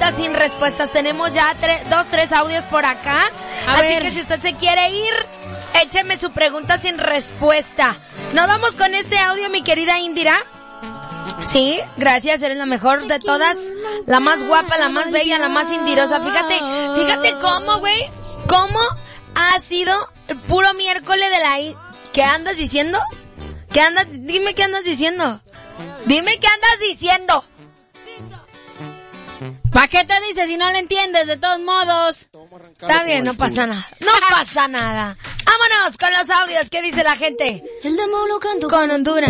preguntas sin respuestas. Tenemos ya 3 audios por acá. Así que si usted se quiere ir, écheme su pregunta sin respuesta. Nos vamos con este audio, mi querida Indira. Sí, gracias, eres la mejor de todas, la más guapa, la más bella, la más indirosa. Fíjate cómo, güey, cómo ha sido el puro miércoles de la... ¿Qué andas diciendo? Dime qué andas diciendo. Dime qué andas diciendo. ¿Para qué te dices si no lo entiendes de todos modos? Está bien, no pasa nada. No pasa nada. Vámonos con los audios. ¿Qué dice la gente? El demo lo canto con Honduras.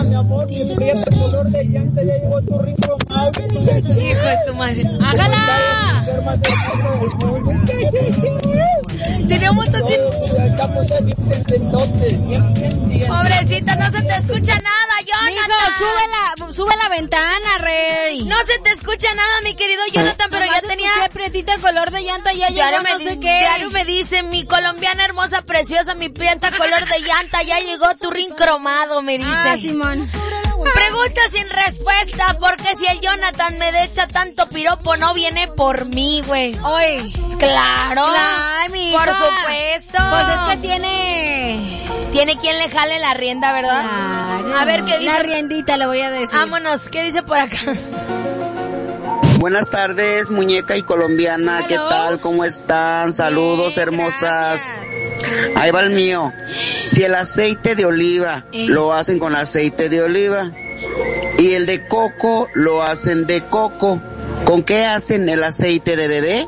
Hijo de tu madre. ¡Hágala! Tenemos así. Pobrecita, no se te escucha nada, Jonathan. Mijo, sube la ventana, Rey. No se te escucha nada, mi querido Jonathan, pero ya tenía... prietita color de llanta, ya llegó no sé qué. Diario me dice, mi colombiana hermosa, preciosa, mi prieta color de llanta, ya llegó tu ring cromado, me dice. Ah, Simón. Pregunta sin respuesta, porque si el Jonathan me echa tanto piropo, no viene por mí, güey. Oye. Claro. Ay, mi hija. Por supuesto. Pues es que tiene quien le jale la rienda, ¿verdad? Claro. A ver, ¿qué dice? La riendita le voy a decir. Vámonos, ¿qué dice por acá? Buenas tardes, muñeca y colombiana, ¿qué tal? ¿Cómo están? Saludos, bien, hermosas. Gracias. Ahí va el mío. Si el aceite de oliva lo hacen con aceite de oliva y el de coco lo hacen de coco, ¿con qué hacen el aceite de bebé?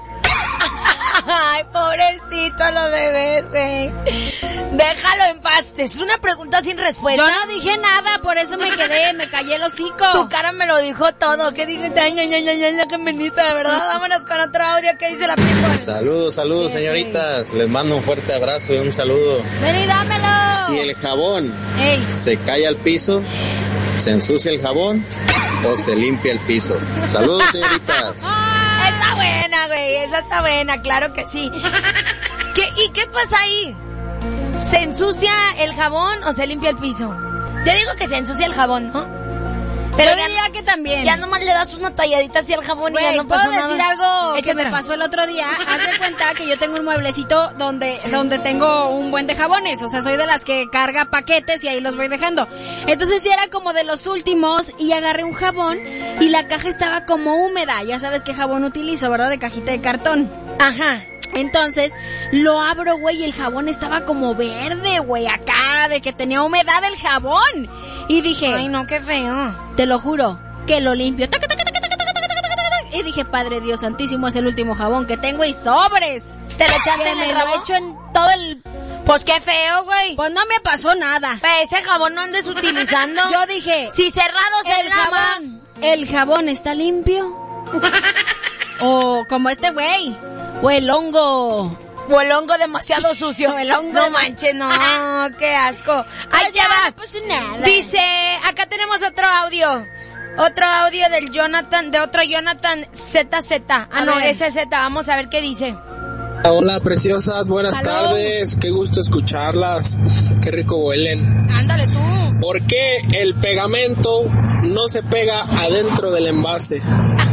Ay, pobrecito los bebés, güey. Déjalo en paz. Es una pregunta sin respuesta. Yo no dije nada, por eso me callé el hocico. Tu cara me lo dijo todo. ¿Qué dije? Ya que menita, de verdad. Vámonos con otro audio. ¿Qué dice la people? Saludos, señoritas. Les mando un fuerte abrazo y un saludo. Ven y dámelo. Si el jabón se cae al piso, ¿se ensucia el jabón o se limpia el piso? Saludos, señoritas. Está buena, güey, esa está buena, claro que sí. ¿Y qué pasa ahí? ¿Se ensucia el jabón o se limpia el piso? Yo digo que se ensucia el jabón, ¿no? Pero yo diría que también. Ya nomás le das una talladita así al jabón y ya no pasa nada. ¿Puedo decir algo que me pasó el otro día? Haz de cuenta que yo tengo un mueblecito donde tengo un buen de jabones. O sea, soy de las que carga paquetes y ahí los voy dejando. Entonces ya era como de los últimos y agarré un jabón y la caja estaba como húmeda. Ya sabes qué jabón utilizo, ¿verdad? De cajita de cartón. Ajá. Entonces, lo abro, güey, y el jabón estaba como verde, güey, acá, de que tenía humedad el jabón. Y dije... Ay, no, qué feo. Te lo juro, que lo limpio. Y dije, Padre Dios Santísimo, es el último jabón que tengo y sobres. ¿Te lo echaste en el rabo? Lo he hecho en todo el... Pues qué feo, güey. Pues no me pasó nada. Ese jabón no andes utilizando. Yo dije... Si cerrado se lava. ¿El jabón está limpio? O como este güey... O el hongo demasiado sucio. El hongo. No manches, no, qué asco. Ahí ya va. Pues nada. Dice, acá tenemos otro audio. Otro audio del Jonathan, de otro Jonathan ZZ. SZ. Vamos a ver qué dice. Hola, preciosas, buenas tardes. Qué gusto escucharlas. Qué rico huelen. Ándale tú. ¿Por qué el pegamento no se pega adentro del envase?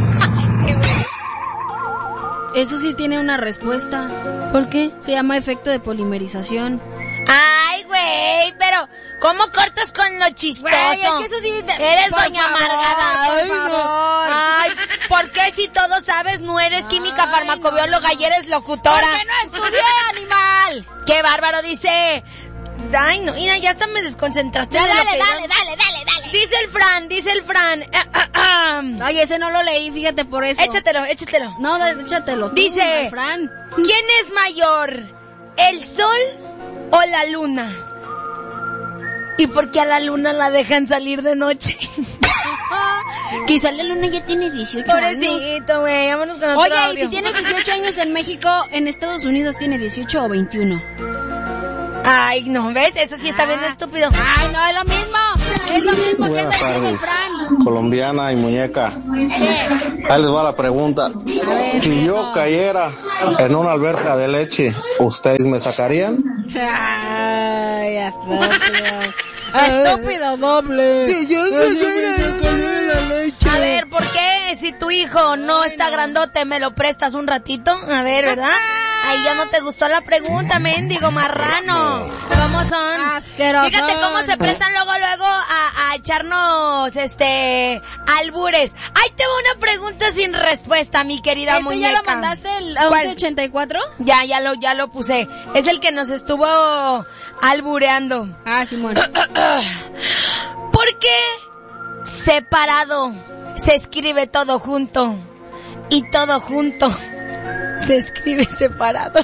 Eso sí tiene una respuesta. ¿Por qué? Se llama efecto de polimerización. Ay, güey, pero ¿cómo cortas con lo chistoso? Güey, es que eso sí... Eres doña amargada. Por favor. Ay, ¿por qué si todo sabes no eres química farmacobióloga y eres locutora? Porque no estudié, animal. Qué bárbaro, dice... Ay, no, mira, ya hasta me desconcentraste. Dale. Dice el Fran. Ay, ese no lo leí, fíjate por eso. Échatelo. No, échatelo. Dice, Fran. ¿Quién es mayor? ¿El sol o la luna? ¿Y por qué a la luna la dejan salir de noche? Quizá la luna ya tiene 18 Pobrecito, güey, vámonos con otro audio. Oye, y si tiene 18 años en México, en Estados Unidos tiene 18 o 21. Ay, no, ¿ves? Eso sí está bien estúpido. Ay, no, es lo mismo. Es lo mismo. Buenas tardes, colombiana y muñeca. Ahí les va la pregunta. Si yo cayera en una alberca de leche, ¿ustedes me sacarían? Ay, Estúpido doble. A ver, ¿por qué si tu hijo no está grandote me lo prestas un ratito? A ver, ¿verdad? Ahí ya no te gustó la pregunta, mendigo marrano. ¿Cómo son? Asqueroso. Fíjate cómo se prestan luego a echarnos, albures. Ahí te va una pregunta sin respuesta, mi querida muñeca. ¿Ya lo mandaste el 1184? Ya lo puse. Es el que nos estuvo albureando. Ah, Simón. ¿Por qué separado se escribe todo junto y todo junto se escribe separado?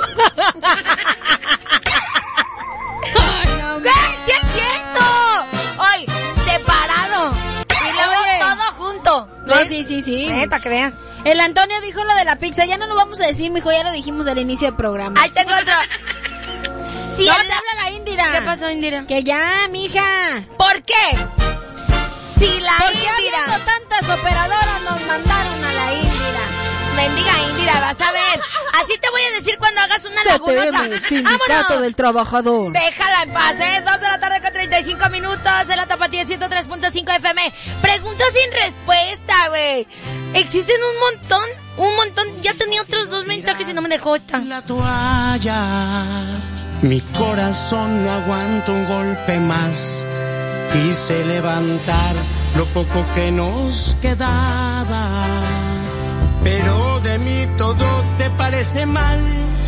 Ay, no, ¿qué? ¡Sí es cierto! Hoy, separado y luego todo junto. No, sí. Para que vean. El Antonio dijo lo de la pizza, ya no lo vamos a decir, mijo, ya lo dijimos al inicio del programa. Ahí tengo otro. Si no, te habla la Indira. ¿Qué pasó, Indira? Que ya, mija. ¿Por qué? Si la Porque Indira... habiendo tantas operadoras nos mandaron a la Indira. Bendiga Indira, vas a ver. Así te voy a decir cuando hagas una lagunota. Sindicato del Trabajador. Déjala en paz, 2 de la tarde con 35 minutos en la Tapatía 103.5 FM. Pregunta sin respuesta, güey. Existen un montón. Ya tenía otros 2 mensajes y no me dejó esta. La toalla, mi corazón no aguanta un golpe más. Quise levantar lo poco que nos quedaba. Pero de mí todo te parece mal.